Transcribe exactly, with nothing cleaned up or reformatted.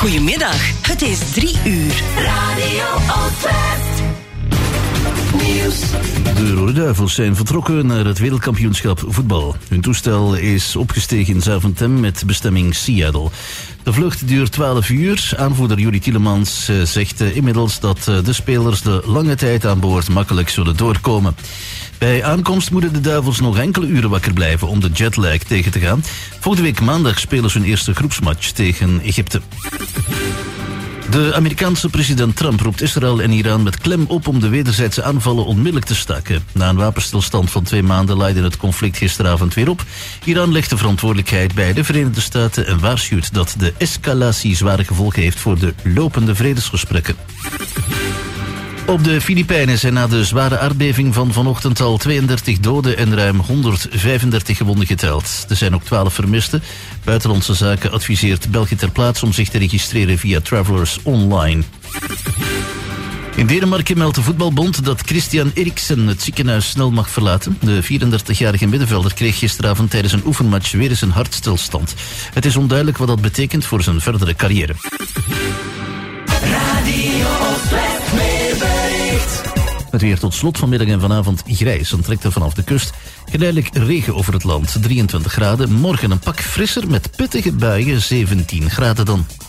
Goedemiddag, het is drie uur. Radio Oost-West. Nieuws. De Rode Duivels zijn vertrokken naar het wereldkampioenschap voetbal. Hun toestel is opgestegen in Zaventem met bestemming Seattle. De vlucht duurt twaalf uur. Aanvoerder Juri Tielemans zegt inmiddels dat de spelers de lange tijd aan boord makkelijk zullen doorkomen. Bij aankomst moeten de Duivels nog enkele uren wakker blijven om de jetlag tegen te gaan. Volgende week maandag spelen ze hun eerste groepsmatch tegen Egypte. De Amerikaanse president Trump roept Israël en Iran met klem op om de wederzijdse aanvallen onmiddellijk te staken. Na een wapenstilstand van twee maanden leidde het conflict gisteravond weer op. Iran legt de verantwoordelijkheid bij de Verenigde Staten en waarschuwt dat de escalatie zware gevolgen heeft voor de lopende vredesgesprekken. Op de Filipijnen zijn na de zware aardbeving van vanochtend al tweeëndertig doden en ruim honderdvijfendertig gewonden geteld. Er zijn ook twaalf vermisten. Buitenlandse Zaken adviseert België ter plaatse om zich te registreren via Travelers Online. In Denemarken meldt de voetbalbond dat Christian Eriksen het ziekenhuis snel mag verlaten. De vierendertigjarige middenvelder kreeg gisteravond tijdens een oefenmatch weer eens een hartstilstand. Het is onduidelijk wat dat betekent voor zijn verdere carrière. Radio Oost-West weerbericht. Het weer tot slot vanmiddag en vanavond grijs en trekt er vanaf de kust geleidelijk regen over het land. drieëntwintig graden, morgen een pak frisser met pittige buien, zeventien graden dan.